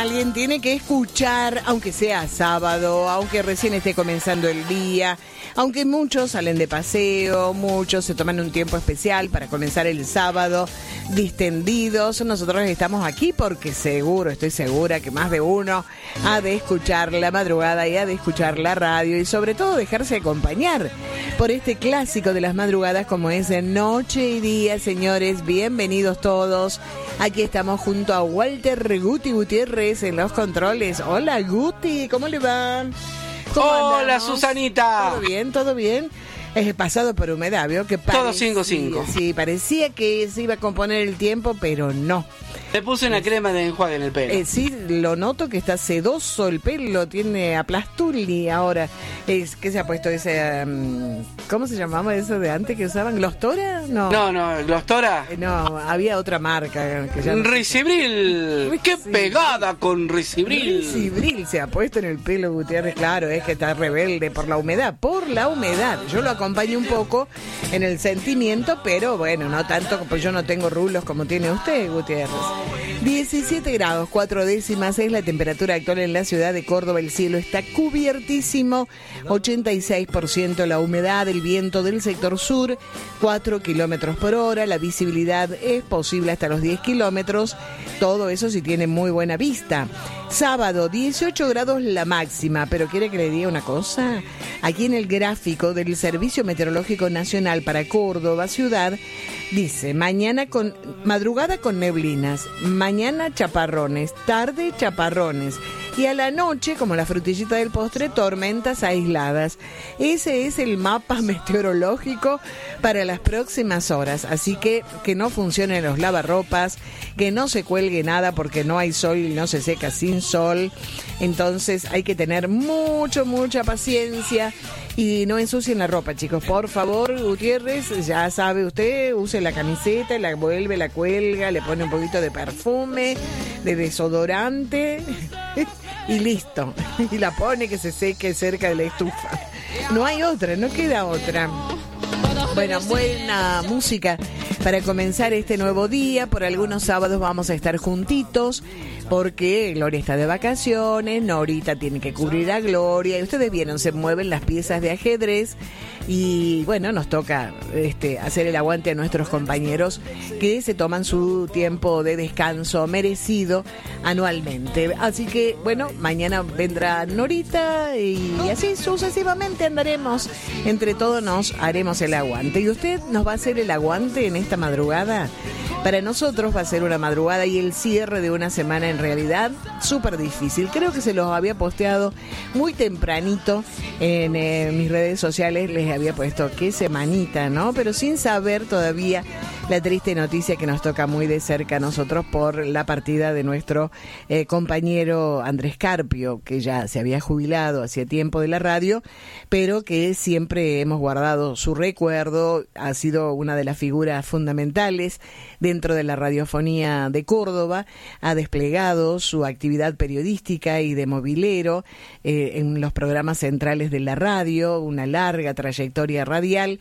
alguien tiene que escuchar, aunque sea sábado, aunque recién esté comenzando el día, aunque muchos salen de paseo, muchos se toman un tiempo especial para comenzar el sábado distendidos. Nosotros estamos aquí porque seguro, estoy segura que más de uno ha de escuchar la madrugada y ha de escuchar la radio y sobre todo dejarse acompañar por este clásico de las madrugadas como es Noche y Día. Señores, bienvenidos todos. Aquí estamos junto a Walter Guti Gutiérrez en los controles. Hola Guti, ¿cómo le va? Hola andamos? Susanita. ¿Todo bien? ¿Todo bien? Es pasado por humedad, ¿vio? Que todo 5-5. Sí, parecía que se iba a componer el tiempo, pero no. Le puse una crema de enjuague en el pelo. Sí, lo noto que está sedoso el pelo, tiene aplastuli ahora. ¿Qué se ha puesto ese? ¿Cómo se llamaba eso de antes que usaban? ¿Glostora? No, ¿Glostora? No, había otra marca que ya no... Ricibril. ¡Qué Sí. pegada con Ricibril! Ricibril se ha puesto en el pelo, Gutiérrez. Claro, es que está rebelde por la humedad. Por la humedad. Yo lo acompaño un poco en el sentimiento, pero bueno, no tanto, pues yo no tengo rulos como tiene usted, Gutiérrez. 17 grados, 4 décimas es la temperatura actual en la ciudad de Córdoba. El cielo está cubiertísimo, 86% la humedad, el viento del sector sur, 4 kilómetros por hora, la visibilidad es posible hasta los 10 kilómetros, todo eso si tiene muy buena vista. Sábado, 18 grados la máxima, pero ¿quiere que le diga una cosa? Aquí en el gráfico del Servicio Meteorológico Nacional para Córdoba ciudad, dice, madrugada con neblinas, mañana chaparrones, tarde chaparrones y a la noche, como la frutillita del postre, tormentas aisladas. Ese es el mapa meteorológico para las próximas horas, así que no funcionen los lavarropas, que no se cuelgue nada porque no hay sol y no se seca sin sol. Entonces hay que tener mucha paciencia y no ensucien la ropa, chicos. Por favor, Gutiérrez, ya sabe usted, use la camiseta, la vuelve, la cuelga, le pone un poquito de perfume, de desodorante y listo. Y la pone que se seque cerca de la estufa. No hay otra, no queda otra. Bueno, buena música para comenzar este nuevo día. Por algunos sábados vamos a estar juntitos porque Gloria está de vacaciones, Norita tiene que cubrir a Gloria y ustedes vieron, se mueven las piezas de ajedrez y bueno, nos toca hacer el aguante a nuestros compañeros que se toman su tiempo de descanso merecido anualmente. Así que bueno, mañana vendrá Norita y así sucesivamente andaremos. Entre todos nos haremos el aguante. ¿Y usted nos va a hacer el aguante en esta madrugada? Para nosotros va a ser una madrugada y el cierre de una semana en realidad súper difícil. Creo que se los había posteado muy tempranito en mis redes sociales, les había puesto qué semanita, ¿no? Pero sin saber todavía la triste noticia que nos toca muy de cerca a nosotros por la partida de nuestro compañero Andrés Carpio, que ya se había jubilado hacía tiempo de la radio, pero que siempre hemos guardado su recuerdo, ha sido una de las figuras fundamentales dentro de la radiofonía de Córdoba, ha desplegado su actividad periodística y de movilero en los programas centrales de la radio, una larga trayectoria radial.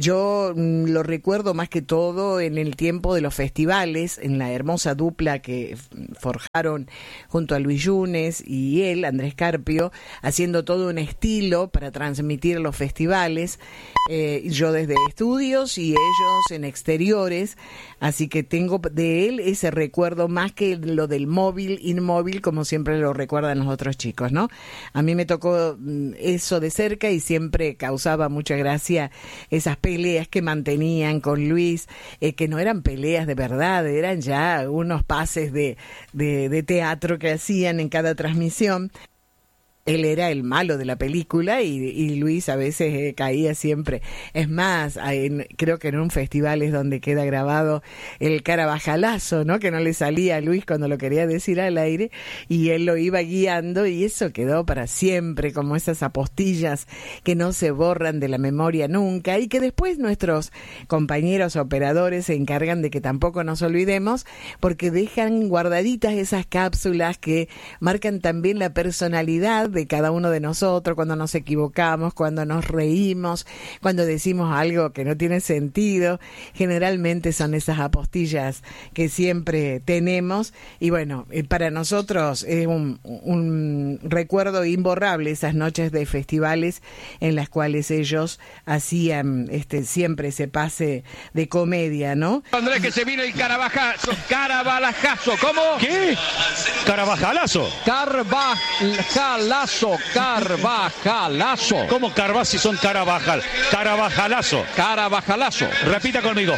Yo lo recuerdo más que todo en el tiempo de los festivales, en la hermosa dupla que forjaron junto a Luis Yunes y él, Andrés Carpio, haciendo todo un estilo para transmitir los festivales, yo desde estudios y ellos en exteriores, así que tengo de él ese recuerdo más que lo del móvil, inmóvil, como siempre lo recuerdan los otros chicos, ¿no? A mí me tocó eso de cerca y siempre causaba mucha gracia esas peleas que mantenían con Luis, que no eran peleas de verdad, eran ya unos pases de teatro que hacían en cada transmisión. Él era el malo de la película y Luis a veces caía siempre. Es más, creo que en un festival es donde queda grabado el carabajalazo, ¿no? Que no le salía a Luis cuando lo quería decir al aire y él lo iba guiando y eso quedó para siempre, como esas apostillas que no se borran de la memoria nunca y que después nuestros compañeros operadores se encargan de que tampoco nos olvidemos porque dejan guardaditas esas cápsulas que marcan también la personalidad de cada uno de nosotros, cuando nos equivocamos, cuando nos reímos, cuando decimos algo que no tiene sentido. Generalmente son esas apostillas que siempre tenemos, y bueno, para nosotros es un recuerdo imborrable esas noches de festivales en las cuales ellos hacían siempre ese pase de comedia, ¿no? Andrés, que se vino el Carabalajazo. ¿Cómo? ¿Qué? ¿Carabajalazo? Carabajalazo. ¿Cómo Carvajal si son Carabajal? Carabajalazo. Repita conmigo.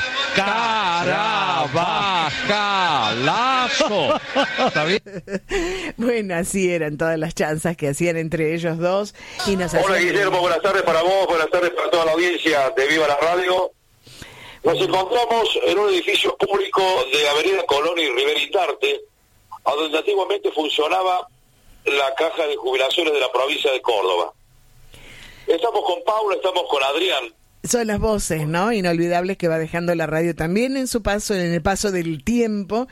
Carabajalazo. ¿Está bien? Bueno, así eran todas las chanzas que hacían entre ellos dos. Y nos Hola Guillermo, buenas tardes para vos, buenas tardes para toda la audiencia de Viva la Radio. Nos encontramos en un edificio público de Avenida Colón y Rivera Intarte, a donde antiguamente funcionaba la caja de jubilaciones de la provincia de Córdoba. Estamos con Paula, estamos con Adrián. Son las voces, ¿no? Inolvidables que va dejando la radio también en su paso, en el paso del tiempo.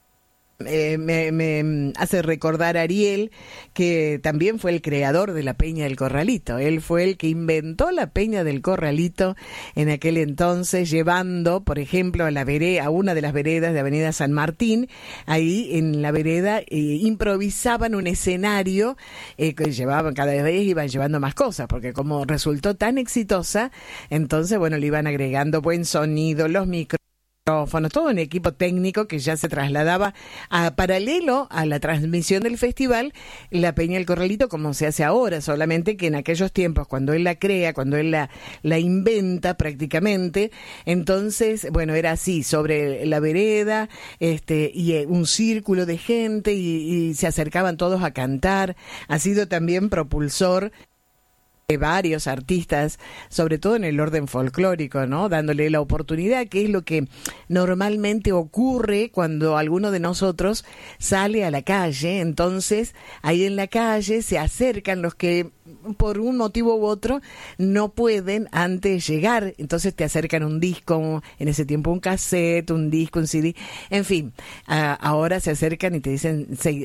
Me hace recordar a Ariel, que también fue el creador de la Peña del Corralito. Él fue el que inventó la Peña del Corralito en aquel entonces, llevando, por ejemplo, a una de las veredas de Avenida San Martín. Ahí en la vereda improvisaban un escenario que llevaban, cada vez iban llevando más cosas, porque como resultó tan exitosa, entonces, bueno, le iban agregando buen sonido, los micrófonos, todo un equipo técnico que ya se trasladaba a paralelo a la transmisión del festival, la Peña del Corralito, como se hace ahora, solamente que en aquellos tiempos, cuando él la crea, cuando él la inventa prácticamente, entonces, bueno, era así, sobre la vereda, y un círculo de gente, y se acercaban todos a cantar. Ha sido también propulsor de varios artistas, sobre todo en el orden folclórico, ¿no? Dándole la oportunidad, que es lo que normalmente ocurre cuando alguno de nosotros sale a la calle. Entonces, ahí en la calle se acercan los que por un motivo u otro no pueden antes llegar, entonces te acercan un disco, en ese tiempo un cassette, un disco, un CD, en fin, ahora se acercan y te dicen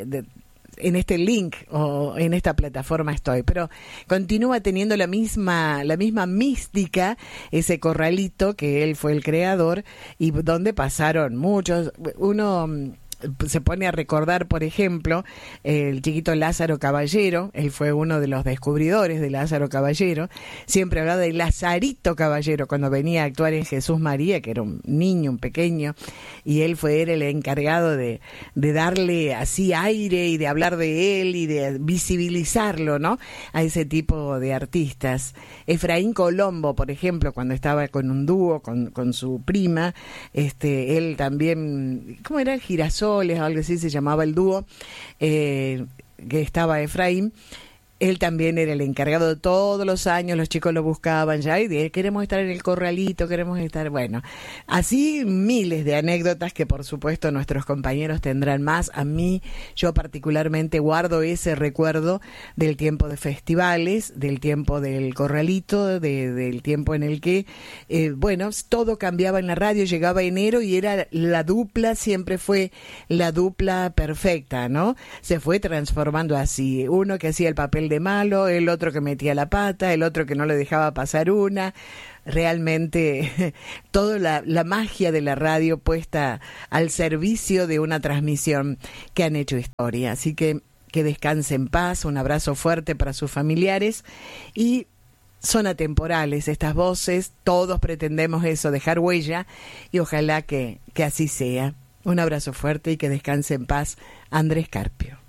en este link o en esta plataforma estoy, pero continúa teniendo la misma mística ese corralito que él fue el creador, y donde pasaron muchos. Uno se pone a recordar, por ejemplo, el chiquito Lázaro Caballero. Él fue uno de los descubridores de Lázaro Caballero. Siempre hablaba de Lazarito Caballero cuando venía a actuar en Jesús María, que era un niño, un pequeño, y él fue el encargado de darle así aire y de hablar de él y de visibilizarlo, ¿no?, a ese tipo de artistas. Efraín Colombo, por ejemplo, cuando estaba con un dúo con su prima, él también, ¿cómo era? Girasol, algo así se llamaba el dúo, que estaba Efraín. Él también era el encargado de todos los años, los chicos lo buscaban ya y queremos estar en el corralito, queremos estar, bueno, así miles de anécdotas que por supuesto nuestros compañeros tendrán más. A mí, yo particularmente guardo ese recuerdo del tiempo de festivales, del tiempo del corralito, del tiempo en el que, bueno, todo cambiaba en la radio, llegaba enero y era la dupla, siempre fue la dupla perfecta, ¿no? Se fue transformando así, uno que hacía el papel de malo, el otro que metía la pata, el otro que no le dejaba pasar una. Realmente toda la magia de la radio puesta al servicio de una transmisión que han hecho historia. Así que descanse en paz, un abrazo fuerte para sus familiares, y son atemporales estas voces, todos pretendemos eso, dejar huella, y ojalá que así sea. Un abrazo fuerte y que descanse en paz, Andrés Carpio.